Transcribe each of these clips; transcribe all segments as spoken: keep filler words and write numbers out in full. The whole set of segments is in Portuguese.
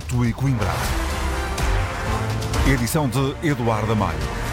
Porto e Coimbra. Edição de Eduardo Maio.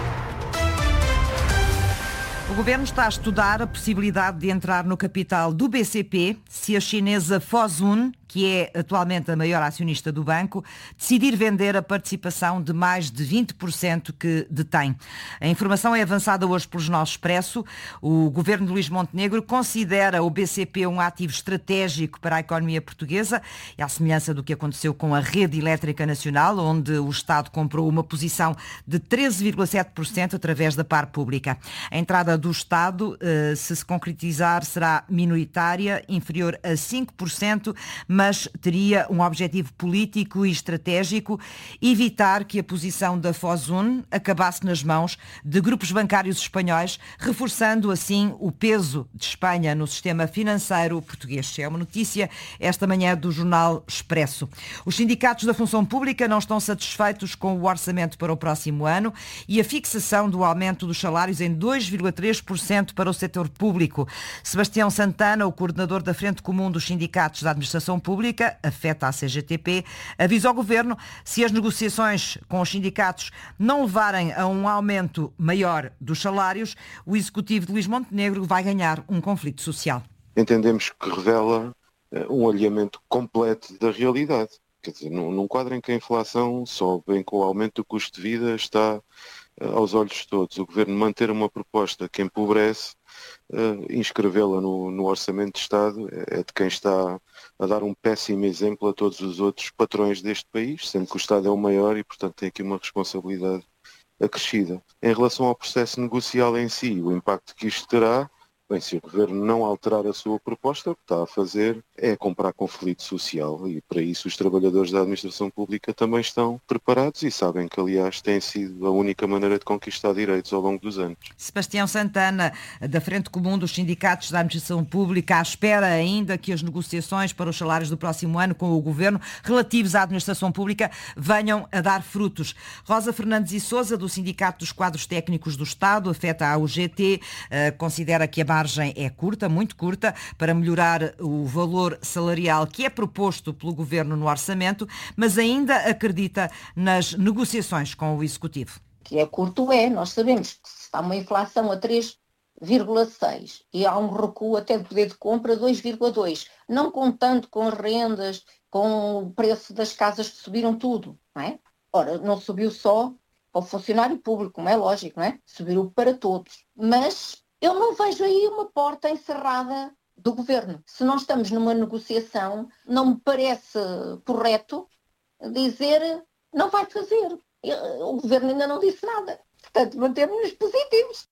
O Governo está a estudar a possibilidade de entrar no capital do B C P se a chinesa Fosun, que é atualmente a maior acionista do banco, decidir vender a participação de mais de vinte por cento que detém. A informação é avançada hoje pelo Jornal Expresso. O Governo de Luís Montenegro considera o B C P um ativo estratégico para a economia portuguesa, e à semelhança do que aconteceu com a Rede Elétrica Nacional, onde o Estado comprou uma posição de treze vírgula sete por cento através da par pública. A entrada do Estado, se se concretizar, será minoritária, inferior a cinco por cento, mas teria um objetivo político e estratégico: evitar que a posição da Fosun acabasse nas mãos de grupos bancários espanhóis, reforçando assim o peso de Espanha no sistema financeiro português. É uma notícia esta manhã do Jornal Expresso. Os sindicatos da função pública não estão satisfeitos com o orçamento para o próximo ano e a fixação do aumento dos salários em dois vírgula três por cento para o setor público. Sebastião Santana, o coordenador da Frente Comum dos Sindicatos da Administração Pública, afeta a C G T P, avisa ao Governo: se as negociações com os sindicatos não levarem a um aumento maior dos salários, o Executivo de Luís Montenegro vai ganhar um conflito social. Entendemos que revela uh, um alinhamento completo da realidade. Quer dizer, num, num quadro em que a inflação sobe, em que o aumento do custo de vida está aos olhos de todos, o Governo manter uma proposta que empobrece, uh, inscrevê-la no, no Orçamento de Estado, é de quem está a dar um péssimo exemplo a todos os outros patrões deste país, sendo que o Estado é o maior e, portanto, tem aqui uma responsabilidade acrescida. Em relação ao processo negocial em si, o impacto que isto terá, bem, se o Governo não alterar a sua proposta, o que está a fazer é comprar conflito social, e para isso os trabalhadores da administração pública também estão preparados e sabem que, aliás, tem sido a única maneira de conquistar direitos ao longo dos anos. Sebastião Santana, da Frente Comum dos Sindicatos da Administração Pública, à espera ainda que as negociações para os salários do próximo ano com o Governo relativos à administração pública venham a dar frutos. Rosa Fernandes e Sousa, do Sindicato dos Quadros Técnicos do Estado, afeta a U G T, considera que a margem é curta, muito curta, para melhorar o valor salarial que é proposto pelo Governo no orçamento, mas ainda acredita nas negociações com o Executivo. Que é curto é, nós sabemos que se está uma inflação a três vírgula seis e há um recuo até de poder de compra dois vírgula dois, não contando com as rendas, com o preço das casas que subiram tudo, não é? Ora, não subiu só para o funcionário público, como é lógico, não é? Subiu para todos, mas eu não vejo aí uma porta encerrada do Governo. Se não estamos numa negociação, não me parece correto dizer não vai fazer. O Governo ainda não disse nada. Portanto, mantemos-nos positivos.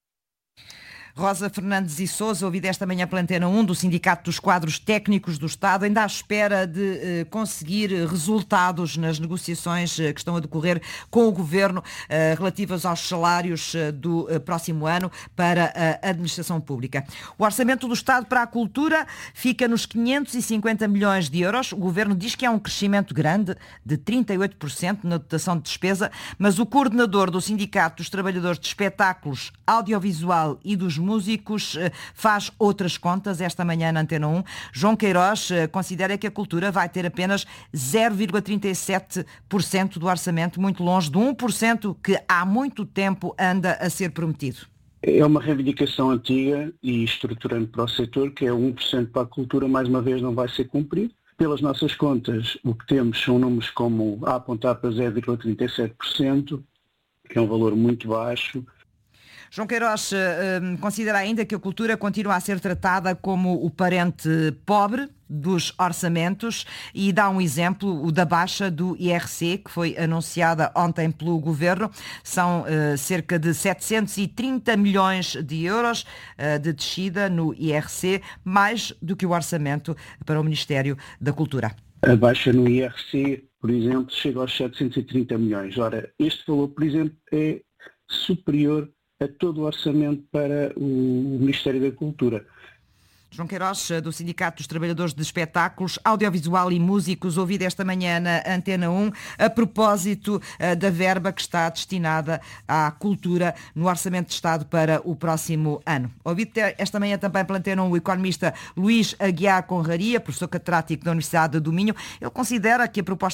Rosa Fernandes e Sousa, ouvida esta manhã pela Antena um, do Sindicato dos Quadros Técnicos do Estado, ainda à espera de eh, conseguir resultados nas negociações eh, que estão a decorrer com o Governo eh, relativas aos salários eh, do eh, próximo ano para a administração pública. O Orçamento do Estado para a Cultura fica nos quinhentos e cinquenta milhões de euros. O Governo diz que há um crescimento grande de trinta e oito por cento na dotação de despesa, mas o coordenador do Sindicato dos Trabalhadores de Espetáculos, Audiovisual e dos Músicos faz outras contas esta manhã na Antena um. João Queiroz considera que a cultura vai ter apenas zero vírgula trinta e sete por cento do orçamento, muito longe do um por cento que há muito tempo anda a ser prometido. É uma reivindicação antiga e estruturante para o setor, que é um por cento para a cultura, mais uma vez não vai ser cumprido. Pelas nossas contas, o que temos são números como a apontar para zero vírgula trinta e sete por cento, que é um valor muito baixo. João Queiroz uh, considera ainda que a cultura continua a ser tratada como o parente pobre dos orçamentos e dá um exemplo, o da baixa do I R C, que foi anunciada ontem pelo Governo. São uh, cerca de setecentos e trinta milhões de euros uh, de descida no I R C, mais do que o orçamento para o Ministério da Cultura. A baixa no I R C, por exemplo, chega aos setecentos e trinta milhões. Ora, este valor, por exemplo, é superior a todo o orçamento para o Ministério da Cultura. João Queiroz, do Sindicato dos Trabalhadores de Espetáculos, Audiovisual e Músicos, ouvido esta manhã na Antena um, a propósito uh, da verba que está destinada à cultura no Orçamento de Estado para o próximo ano. Ouvido esta manhã também pela Antena um o economista Luís Aguiar Conraria, professor catedrático da Universidade do Minho. Ele considera que a proposta